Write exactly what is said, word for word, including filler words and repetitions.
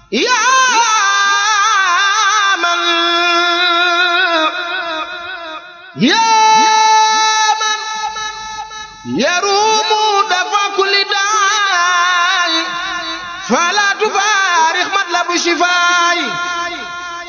yaa man yaa man yaruumu dafa kulli daay fala tufaarix matlabu shifaay